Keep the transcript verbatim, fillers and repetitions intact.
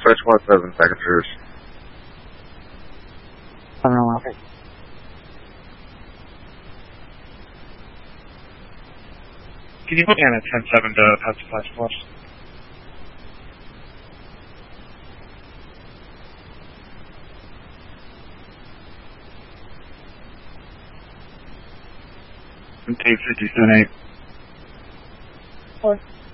Dispatch one seven, Packagers. seven eleven. Can you put me on a ten seven to Pet Supplies, please? Dave fifty-seven eight. Four.